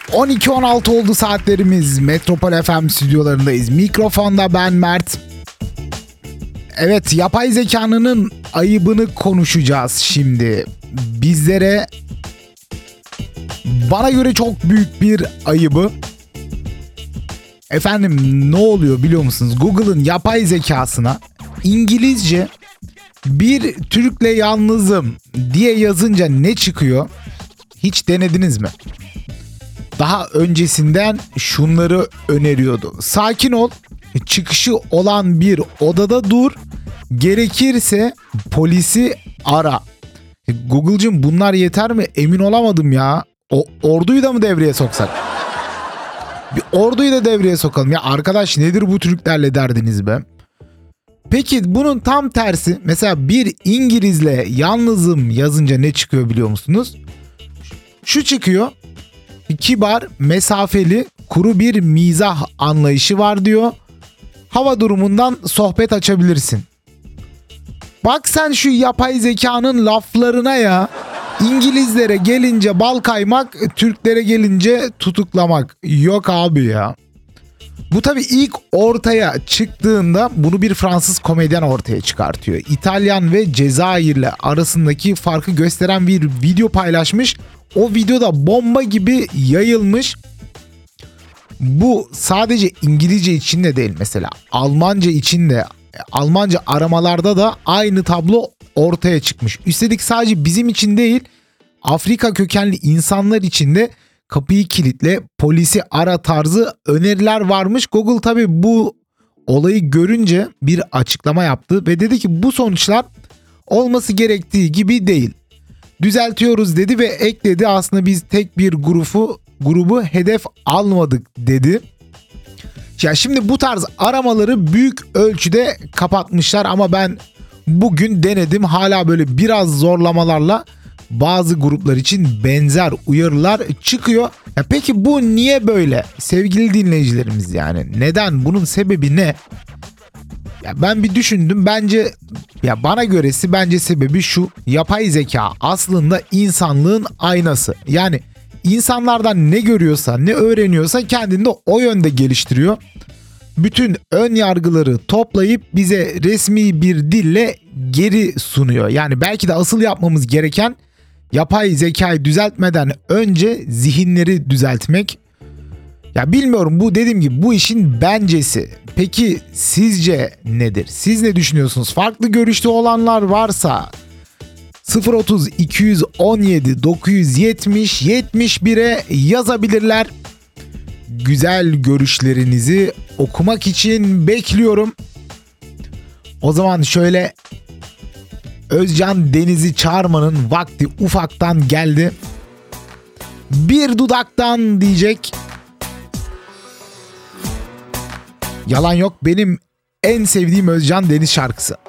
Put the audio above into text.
12.16 oldu saatlerimiz. Metropol FM stüdyolarındayız. Mikrofonda ben Mert. Evet, yapay zekanın ayıbını konuşacağız şimdi. Bizlere bana göre çok büyük bir ayıbı. Efendim ne oluyor biliyor musunuz? Google'ın yapay zekasına İngilizce bir Türk'le yalnızım diye yazınca ne çıkıyor? Hiç denediniz mi? Daha öncesinden şunları öneriyordu. Sakin ol, çıkışı olan bir odada dur, gerekirse polisi ara. Google'cığım bunlar yeter mi? Emin olamadım ya. O orduyu da mı devreye soksak? Bir orduyu da devreye sokalım. Ya arkadaş nedir bu Türklerle derdiniz be? Peki bunun tam tersi. Mesela bir İngilizle yalnızım yazınca ne çıkıyor biliyor musunuz? Şu çıkıyor. Kibar, mesafeli, kuru bir mizah anlayışı var diyor. Hava durumundan sohbet açabilirsin. Bak sen şu yapay zekanın laflarına ya. İngilizlere gelince bal kaymak, Türklere gelince tutuklamak. Yok abi ya. Bu tabii ilk ortaya çıktığında bunu bir Fransız komedyen ortaya çıkartıyor. İtalyan ve Cezayirli arasındaki farkı gösteren bir video paylaşmış. O videoda bomba gibi yayılmış. Bu sadece İngilizce için de değil, mesela Almanca için de, Almanca aramalarda da aynı tablo ortaya çıkmış. Üstelik sadece bizim için değil, Afrika kökenli insanlar için de kapıyı kilitle, polisi ara tarzı öneriler varmış. Google tabii bu olayı görünce bir açıklama yaptı ve dedi ki bu sonuçlar olması gerektiği gibi değil. Düzeltiyoruz dedi ve ekledi, aslında biz tek bir grubu hedef almadık dedi. Ya şimdi bu tarz aramaları büyük ölçüde kapatmışlar ama ben bugün denedim, hala böyle biraz zorlamalarla bazı gruplar için benzer uyarılar çıkıyor. Ya peki bu niye böyle sevgili dinleyicilerimiz, yani neden, bunun sebebi ne? Ya ben bir düşündüm, bence ya bana göresi bence sebebi şu: yapay zeka aslında insanlığın aynası. Yani insanlardan ne görüyorsa, ne öğreniyorsa kendini o yönde geliştiriyor. Bütün ön yargıları toplayıp bize resmi bir dille geri sunuyor. Yani belki de asıl yapmamız gereken yapay zekayı düzeltmeden önce zihinleri düzeltmek. Ya bilmiyorum, bu dediğim gibi bu işin bencesi. Peki sizce nedir? Siz ne düşünüyorsunuz? Farklı görüşte olanlar varsa 030 217 970 71'e yazabilirler. Güzel görüşlerinizi okumak için bekliyorum. O zaman şöyle, Özcan Deniz'i çağırmanın vakti ufaktan geldi. Bir dudaktan diyecek. Yalan yok, benim en sevdiğim Özcan Deniz şarkısı.